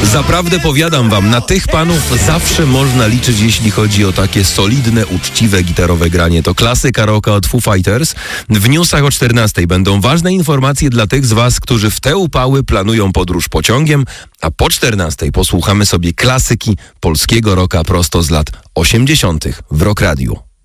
Zaprawdę powiadam wam, na tych panów zawsze można liczyć, jeśli chodzi o takie solidne, uczciwe gitarowe granie. To klasyka rocka od Foo Fighters. W newsach o 14 będą ważne informacje dla tych z was, którzy w te upały planują podróż pociągiem, a po 14 posłuchamy sobie klasyki polskiego rocka prosto z lat 80. w Rock Radio.